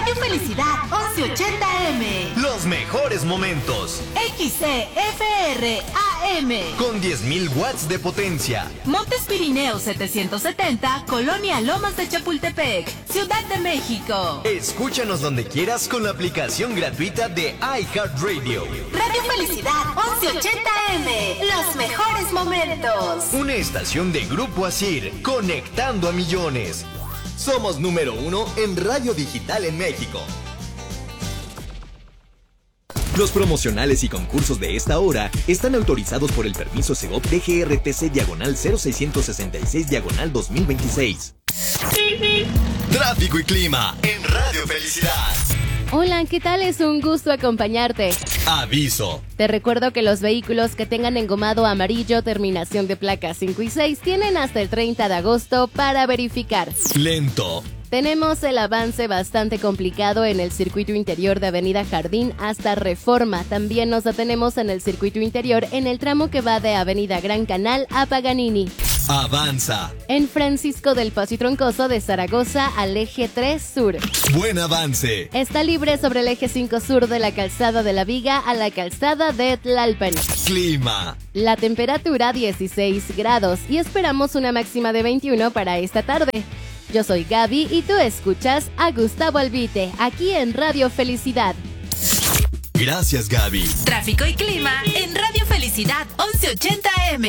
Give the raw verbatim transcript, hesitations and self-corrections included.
Radio Felicidad once ochenta M. Los mejores momentos. X C F R A M. Con diez mil watts de potencia. Montes Pirineos setecientos setenta, Colonia Lomas de Chapultepec, Ciudad de México. Escúchanos donde quieras con la aplicación gratuita de iHeartRadio. Radio Felicidad once ochenta M. Los mejores momentos. Una estación de Grupo Asir, conectando a millones. Somos número uno en radio digital en México. Los promocionales y concursos de esta hora están autorizados por el permiso Segov D G R T C diagonal cero seiscientos sesenta y seis diagonal dos mil veintiséis. Tráfico y clima en Radio Felicidad. Hola, ¿qué tal? Es un gusto acompañarte. Aviso. Te recuerdo que los vehículos que tengan engomado amarillo, terminación de placas cinco y seis, tienen hasta el treinta de agosto para verificar. Lento. Tenemos el avance bastante complicado en el circuito interior de Avenida Jardín hasta Reforma. También nos detenemos en el circuito interior en el tramo que va de Avenida Gran Canal a Paganini. Avanza. En Francisco del Paso y Troncoso de Zaragoza al eje tres sur. Buen avance. Está libre sobre el eje cinco sur de la calzada de la Viga a la calzada de Tlalpan. Clima. La temperatura dieciséis grados y esperamos una máxima de veintiuno para esta tarde. Yo soy Gaby y tú escuchas a Gustavo Albite aquí en Radio Felicidad. Gracias, Gaby. Tráfico y clima en Radio Felicidad once ochenta M.